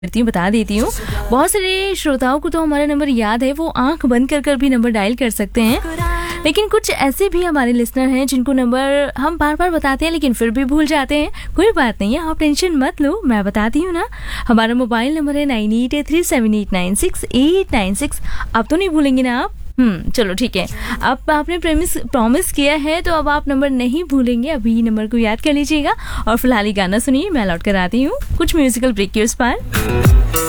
करती हूँ, बता देती हूँ। बहुत सारे श्रोताओं को तो हमारा नंबर याद है, वो आंख बंद कर कर भी नंबर डायल कर सकते हैं। लेकिन कुछ ऐसे भी हमारे लिसनर हैं जिनको नंबर हम बार बार बताते हैं लेकिन फिर भी भूल जाते हैं। कोई बात नहीं है, आप टेंशन मत लो, मैं बताती हूँ ना। हमारा मोबाइल नंबर है 98837896 अब तो नहीं भूलेंगे ना आप? चलो ठीक है। अब आपने प्रॉमिस किया है तो अब आप नंबर नहीं भूलेंगे। अभी नंबर को याद कर लीजिएगा और फिलहाल ही गाना सुनिए, मैं लौट कर आती हूँ कुछ म्यूजिकल ब्रेक के उस पार।